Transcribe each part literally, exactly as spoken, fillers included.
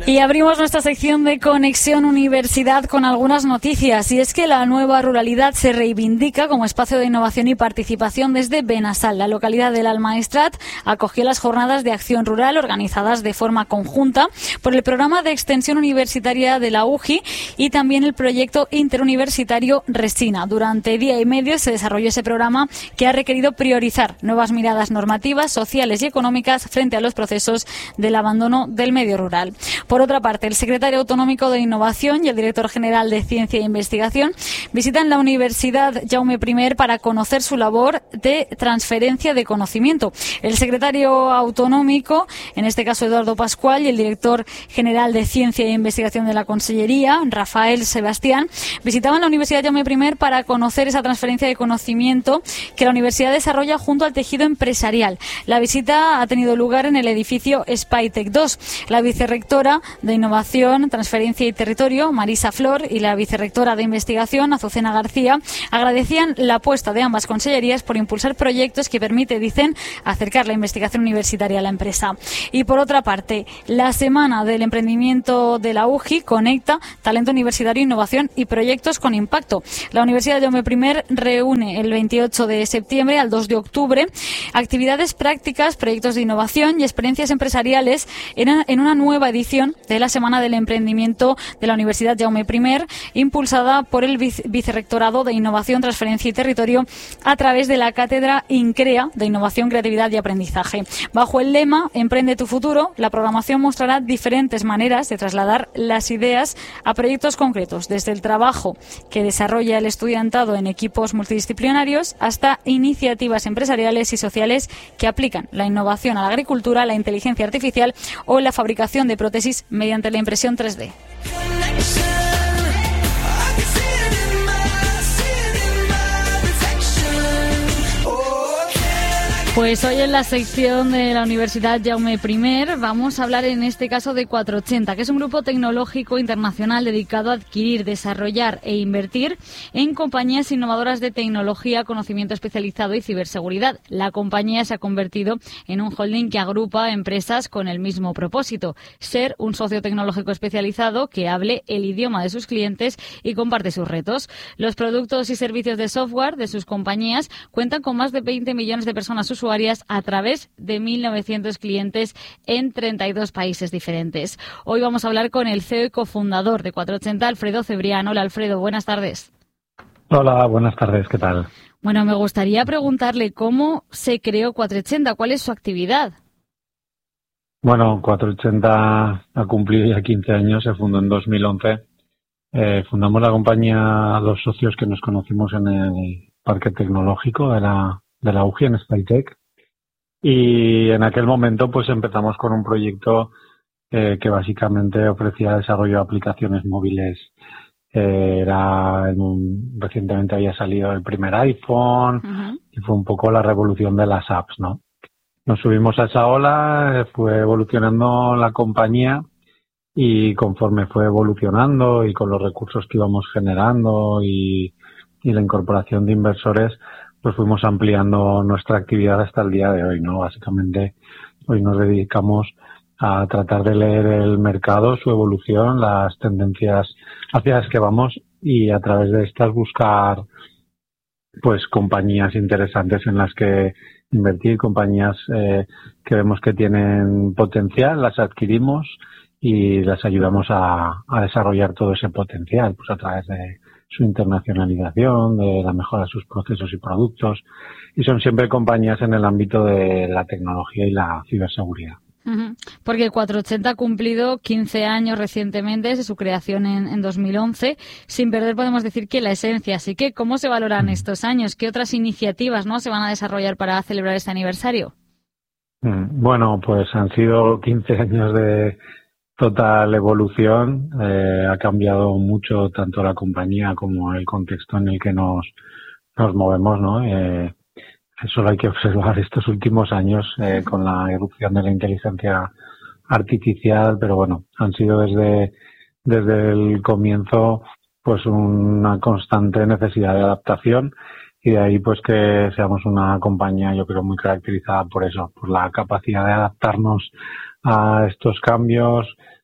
Y abrimos nuestra sección de Conexión Universidad con algunas noticias. Y es que la nueva ruralidad se reivindica como espacio de innovación y participación desde Benassal. La localidad del Almaestrat acogió las jornadas de acción rural organizadas de forma conjunta por el programa de extensión universitaria de la U J I y también el proyecto interuniversitario Resina. Durante día y medio se desarrolló ese programa que ha requerido priorizar nuevas miradas normativas, sociales y económicas frente a los procesos del abandono del medio rural. Por otra parte, el secretario autonómico de Innovación y el director general de Ciencia e Investigación visitan la Universidad Jaume I para conocer su labor de transferencia de conocimiento. El secretario autonómico, en este caso Eduardo Pascual, y el director general de Ciencia e Investigación de la Consellería, Rafael Sebastián, visitaban la Universidad Jaume I para conocer esa transferencia de conocimiento que la universidad desarrolla junto al tejido empresarial. La visita ha tenido lugar en el edificio Spytech dos. La vicerrectora de Innovación, Transferencia y Territorio, Marisa Flor, y la vicerrectora de Investigación, Azucena García, agradecían la apuesta de ambas consellerías por impulsar proyectos que permite, dicen, acercar la investigación universitaria a la empresa. Y por otra parte, la Semana del Emprendimiento de la U J I conecta talento universitario, innovación y proyectos con impacto. La Universidad Jaume I reúne el veintiocho de septiembre al dos de octubre actividades prácticas, proyectos de innovación y experiencias empresariales en una nueva edición de la Semana del Emprendimiento de la Universidad Jaume I, impulsada por el Vicerrectorado de Innovación, Transferencia y Territorio a través de la Cátedra INCREA de Innovación, Creatividad y Aprendizaje. Bajo el lema Emprende tu futuro, la programación mostrará diferentes maneras de trasladar las ideas a proyectos concretos, desde el trabajo que desarrolla el estudiantado en equipos multidisciplinarios hasta iniciativas empresariales y sociales que aplican la innovación a la agricultura, la inteligencia artificial o la fabricación de prótesis mediante la impresión tres D. Pues hoy en la sección de la Universidad Jaume I vamos a hablar en este caso de cuatrocientos ochenta, que es un grupo tecnológico internacional dedicado a adquirir, desarrollar e invertir en compañías innovadoras de tecnología, conocimiento especializado y ciberseguridad. La compañía se ha convertido en un holding que agrupa empresas con el mismo propósito: ser un socio tecnológico especializado que hable el idioma de sus clientes y comparte sus retos. Los productos y servicios de software de sus compañías cuentan con más de veinte millones de personas usuarias a través de mil novecientos clientes en treinta y dos países diferentes. Hoy vamos a hablar con el C E O y cofundador de cuatrocientos ochenta, Alfredo Cebrián. Hola, Alfredo, buenas tardes. Hola, buenas tardes, ¿qué tal? Bueno, me gustaría preguntarle cómo se creó cuatrocientos ochenta, ¿cuál es su actividad? Bueno, cuatrocientos ochenta ha cumplido ya quince años, se fundó en dos mil once. Eh, fundamos la compañía dos socios que nos conocimos en el Parque Tecnológico de la de la U J I en Spytech, y en aquel momento pues empezamos con un proyecto eh, que básicamente ofrecía desarrollo de aplicaciones móviles. Eh, era en un, recientemente había salido el primer iPhone. Uh-huh. Y fue un poco la revolución de las apps, ¿no? Nos subimos a esa ola, fue evolucionando la compañía, y conforme fue evolucionando y con los recursos que íbamos generando y, y la incorporación de inversores, pues fuimos ampliando nuestra actividad hasta el día de hoy, ¿no? Básicamente, hoy nos dedicamos a tratar de leer el mercado, su evolución, las tendencias hacia las que vamos, y a través de estas buscar, pues, compañías interesantes en las que invertir, compañías eh, que vemos que tienen potencial, las adquirimos y las ayudamos a, a desarrollar todo ese potencial, pues a través de su internacionalización, de la mejora de sus procesos y productos, y son siempre compañías en el ámbito de la tecnología y la ciberseguridad. Uh-huh. Porque cuatrocientos ochenta ha cumplido quince años recientemente desde su creación en, en dos mil once, sin perder, podemos decir, que la esencia. Así que, ¿cómo se valoran uh-huh. estos años? ¿Qué otras iniciativas, no, se van a desarrollar para celebrar este aniversario? Uh-huh. Bueno, pues han sido quince años de total evolución. Eh, ha cambiado mucho tanto la compañía como el contexto en el que nos, nos movemos, ¿no? Eh, eso lo hay que observar estos últimos años eh, con la irrupción de la inteligencia artificial, pero bueno, han sido desde, desde el comienzo pues una constante necesidad de adaptación, y de ahí pues que seamos una compañía, yo creo, muy caracterizada por eso, por la capacidad de adaptarnos a estos cambios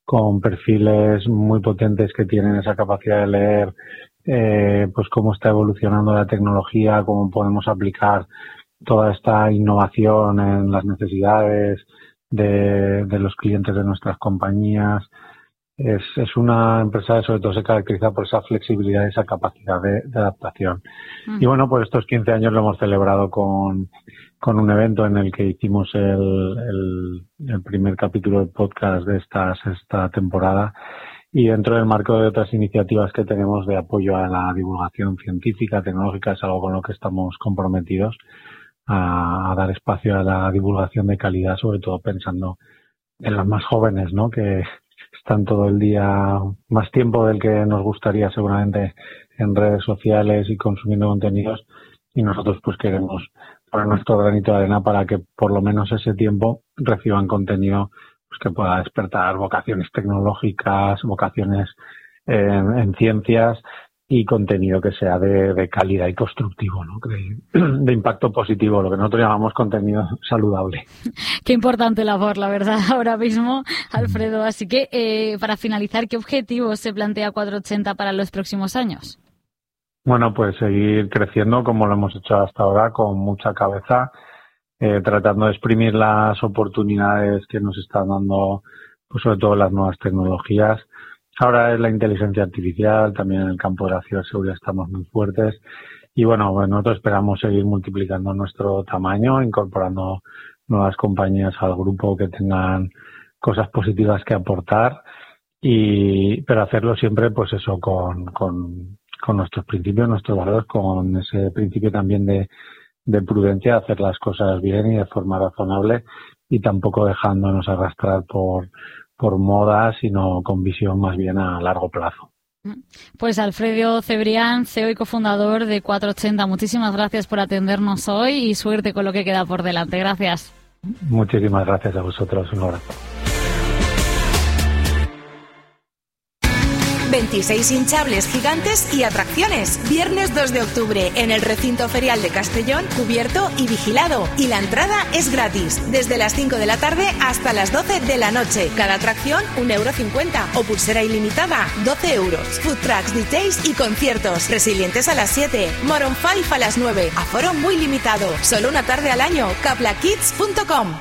con perfiles muy potentes que tienen esa capacidad de leer eh, pues cómo está evolucionando la tecnología, cómo podemos aplicar toda esta innovación en las necesidades de, de los clientes de nuestras compañías. Es, es una empresa que sobre todo se caracteriza por esa flexibilidad y esa capacidad de, de adaptación. Uh-huh. Y bueno, pues estos quince años lo hemos celebrado con, con un evento en el que hicimos el, el, el primer capítulo de podcast de esta sexta temporada, y dentro del marco de otras iniciativas que tenemos de apoyo a la divulgación científica, tecnológica, es algo con lo que estamos comprometidos a, a dar espacio a la divulgación de calidad, sobre todo pensando en los más jóvenes, ¿no? Que están todo el día, más tiempo del que nos gustaría seguramente, en redes sociales y consumiendo contenidos, y nosotros pues queremos poner nuestro granito de arena para que por lo menos ese tiempo reciban contenido pues que pueda despertar vocaciones tecnológicas, vocaciones en, en ciencias, y contenido que sea de, de calidad y constructivo, ¿no? De, de impacto positivo, lo que nosotros llamamos contenido saludable. Qué importante labor, la verdad, ahora mismo, Alfredo. Así que, eh, para finalizar, ¿qué objetivos se plantea cuatrocientos ochenta para los próximos años? Bueno, pues seguir creciendo como lo hemos hecho hasta ahora, con mucha cabeza, eh, tratando de exprimir las oportunidades que nos están dando, pues sobre todo las nuevas tecnologías. Ahora es la inteligencia artificial, también en el campo de la ciberseguridad estamos muy fuertes, y bueno, bueno, nosotros esperamos seguir multiplicando nuestro tamaño, incorporando nuevas compañías al grupo que tengan cosas positivas que aportar, y pero hacerlo siempre pues eso con, con, con nuestros principios, nuestros valores, con ese principio también de, de prudencia, hacer las cosas bien y de forma razonable, y tampoco dejándonos arrastrar por por moda, sino con visión más bien a largo plazo. Pues Alfredo Cebrián, C E O y cofundador de cuatrocientos ochenta, muchísimas gracias por atendernos hoy y suerte con lo que queda por delante. Gracias. Muchísimas gracias a vosotros. Un abrazo. veintiséis hinchables gigantes y atracciones. Viernes dos de octubre en el recinto ferial de Castellón, cubierto y vigilado. Y la entrada es gratis, desde las cinco de la tarde hasta las doce de la noche. Cada atracción, un euro cincuenta. O pulsera ilimitada, doce euros. Food trucks, D Js y conciertos. Resilientes a las siete. Maroon cinco a las nueve. Aforo muy limitado. Solo una tarde al año. Capla kids punto com.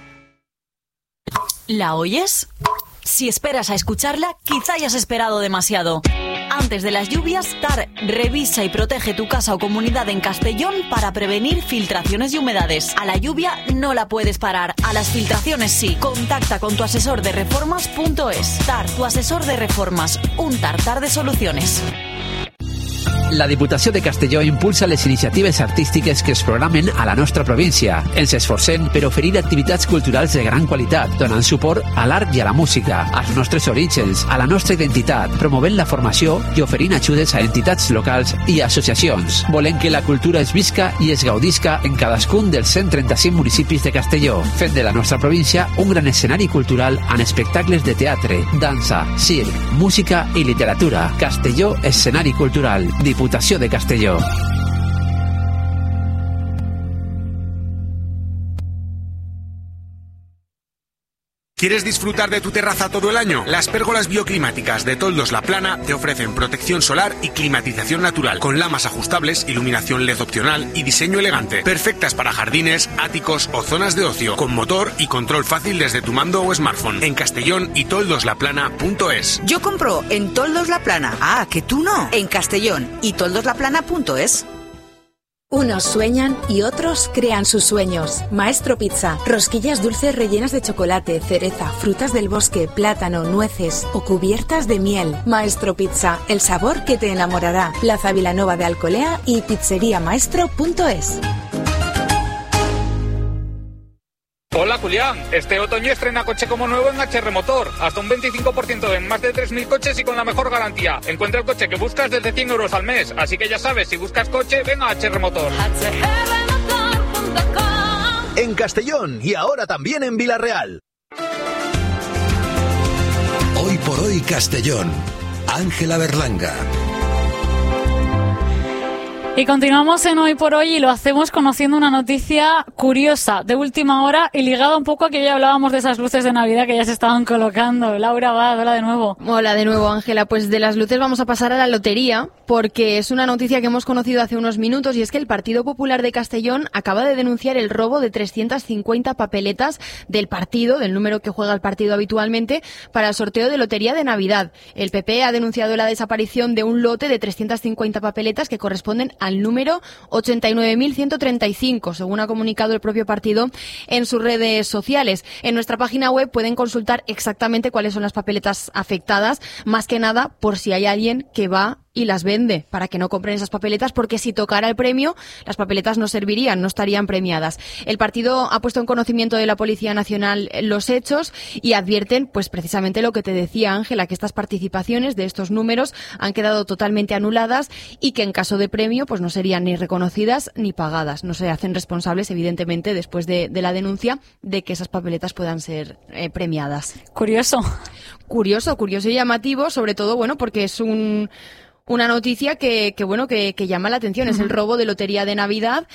¿La oyes? Si esperas a escucharla, quizá hayas esperado demasiado. Antes de las lluvias, T A R revisa y protege tu casa o comunidad en Castellón para prevenir filtraciones y humedades. A la lluvia no la puedes parar, a las filtraciones sí. Contacta con tu asesor de reformas punto es. T A R, tu asesor de reformas, un tartar de soluciones. La Diputació de Castelló impulsa les iniciatives artístiques que es programen a la nostra província. Ens esforcem per oferir activitats culturals de gran qualitat, donant suport a l'art i a la música, als nostres orígens, a la nostra identitat, promovent la formació i oferint ajudes a entitats locals i associacions. Volem que la cultura es visca i es gaudisca en cadascun dels cent trenta-cinc municipis de Castelló, fent de la nostra província un gran escenari cultural amb espectacles de teatre, dansa, circ, música i literatura. Castelló, escenari cultural. Diputació de Castelló. ¿Quieres disfrutar de tu terraza todo el año? Las pérgolas bioclimáticas de Toldos La Plana te ofrecen protección solar y climatización natural, con lamas ajustables, iluminación L E D opcional y diseño elegante. Perfectas para jardines, áticos o zonas de ocio, con motor y control fácil desde tu mando o smartphone. En Castellón y toldos la plana punto es. Yo compro en Toldos La Plana. Ah, que tú no. En Castellón y toldos la plana punto es. Unos sueñan y otros crean sus sueños. Maestro Pizza. Rosquillas dulces rellenas de chocolate, cereza, frutas del bosque, plátano, nueces o cubiertas de miel. Maestro Pizza. El sabor que te enamorará. Plaza Vilanova de Alcolea y pizzería maestro punto es. Hola Julián, este otoño estrena coche como nuevo en H R Motor, hasta un veinticinco por ciento en más de tres mil coches y con la mejor garantía. Encuentra el coche que buscas desde cien euros al mes, así que ya sabes, si buscas coche, ven a H R Motor. En Castellón y ahora también en Villarreal. Hoy por hoy Castellón, Ángela Berlanga. Y continuamos en Hoy por Hoy y lo hacemos conociendo una noticia curiosa de última hora y ligada un poco a que ya hablábamos de esas luces de Navidad que ya se estaban colocando. Laura, va, hola de nuevo. Hola de nuevo, Ángela. Pues de las luces vamos a pasar a la lotería porque es una noticia que hemos conocido hace unos minutos y es que el Partido Popular de Castellón acaba de denunciar el robo de trescientas cincuenta papeletas del partido, del número que juega el partido habitualmente, para el sorteo de lotería de Navidad. El P P ha denunciado la desaparición de un lote de trescientas cincuenta papeletas que corresponden a al número ochenta y nueve mil ciento treinta y cinco, según ha comunicado el propio partido en sus redes sociales. En nuestra página web pueden consultar exactamente cuáles son las papeletas afectadas, más que nada por si hay alguien que va y las vende, para que no compren esas papeletas, porque si tocara el premio, las papeletas no servirían, no estarían premiadas. El partido ha puesto en conocimiento de la Policía Nacional los hechos y advierten, pues precisamente lo que te decía Ángela, que estas participaciones de estos números han quedado totalmente anuladas y que en caso de premio, pues no serían ni reconocidas ni pagadas. No se hacen responsables, evidentemente, después de, de la denuncia, de que esas papeletas puedan ser eh, premiadas. Curioso. Curioso, curioso y llamativo, sobre todo, bueno, porque es un... Una noticia que, que bueno, que, que llama la atención. Uh-huh. Es el robo de lotería de Navidad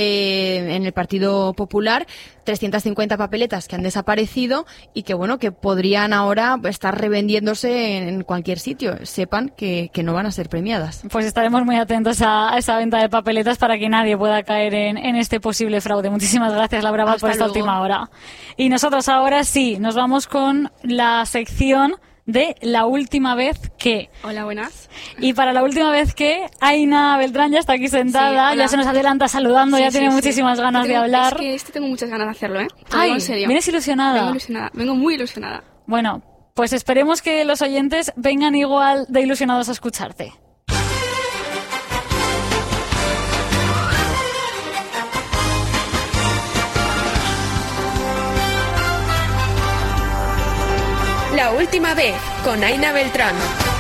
eh, en el Partido Popular. trescientas cincuenta papeletas que han desaparecido y que, bueno, que podrían ahora estar revendiéndose en cualquier sitio. Sepan que, que no van a ser premiadas. Pues estaremos muy atentos a, a esa venta de papeletas para que nadie pueda caer en, en este posible fraude. Muchísimas gracias, Laura, por esta luego. última hora. Y nosotros ahora sí, nos vamos con la sección de La Última Vez Que. Hola, buenas. Y para La Última Vez Que, Aina Beltrán ya está aquí sentada, sí, ya se nos adelanta saludando, sí, ya sí, tiene sí. muchísimas ganas tengo, de hablar. Es que este tengo muchas ganas de hacerlo, ¿eh? Te Ay, en serio. ¿vienes ilusionada? Vengo ilusionada, vengo muy ilusionada. Bueno, pues esperemos que los oyentes vengan igual de ilusionados a escucharte. La Última Vez, con Aina Beltrán.